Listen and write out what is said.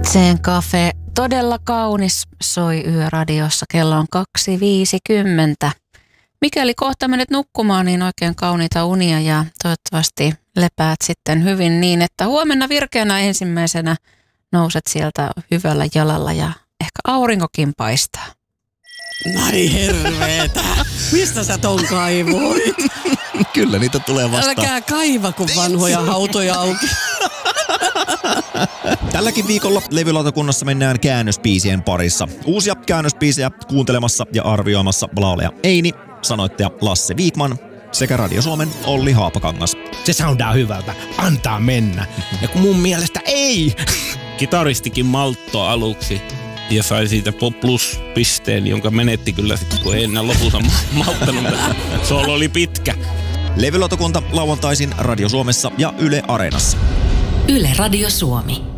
Zen Cafe, todella kaunis, soi Yöradiossa. Kello on 2.50. Mikäli kohta menet nukkumaan, niin oikein kauniita unia ja toivottavasti lepäät sitten hyvin niin, että huomenna virkeänä ensimmäisenä nouset sieltä hyvällä jalalla ja ehkä aurinkokin paistaa. Ai herveetä. Mistä sä ton kaivoit? Kyllä niitä tulee vastaan. Älkää kaiva, kun vanhoja hautoja auki. Tälläkin viikolla levylautakunnassa mennään käännösbiisien parissa. Uusia käännösbiisejä kuuntelemassa ja arvioimassa laulaja Eini, sanoittaja Lasse Viikman sekä Radio Suomen Olli Haapakangas. Se soundaa hyvältä. Antaa mennä. Ja kun mun mielestä ei. Kitaristikin maltto aluksi ja sai siitä plus-pisteen, jonka menetti kyllä sitten, kun ei enää lopussa malttanut. Solo oli pitkä. Levylautakunta lauantaisin Radio Suomessa ja Yle Areenassa. Yle Radio Suomi.